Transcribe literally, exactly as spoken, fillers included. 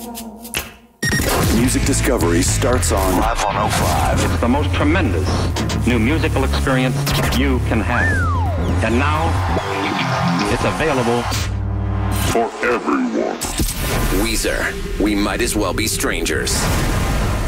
Music discovery starts on Live one oh five. It's the most tremendous new musical experience you can have. And now, it's available for everyone. Weezer, We Might As Well Be Strangers.